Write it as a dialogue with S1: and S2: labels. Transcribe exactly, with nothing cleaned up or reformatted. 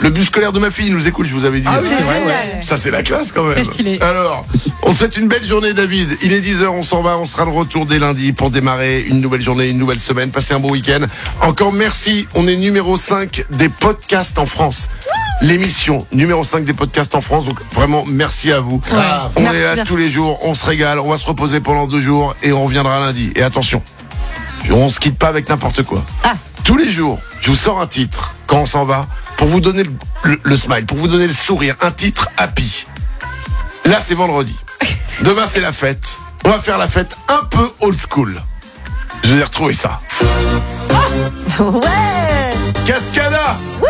S1: Le bus scolaire de ma fille nous écoute, je vous avais dit.
S2: Ah oui,
S3: c'est vrai,
S2: génial.
S1: Ça, c'est la classe quand même.
S3: Très stylé.
S1: Alors, on se souhaite une belle journée, David. Il est dix heures, on s'en va. On sera de retour dès lundi pour démarrer une nouvelle journée, une nouvelle semaine. Passez un bon week-end. Encore merci. On est numéro cinq des podcasts en France. L'émission numéro cinq des podcasts en France. Donc, vraiment, merci à vous.
S3: Ouais.
S1: On
S3: Merci,
S1: est là
S3: merci.
S1: tous les jours. On se régale. On va se reposer pendant deux jours et on reviendra lundi. Et attention, on se quitte pas avec n'importe quoi.
S3: Ah.
S1: Tous les jours, je vous sors un titre quand on s'en va pour vous donner le, le- le smile, pour vous donner le sourire. Un titre happy. Là, c'est vendredi. Demain, c'est la fête. On va faire la fête un peu old school. Je vais retrouver ça.
S3: Ouais.
S1: Cascada.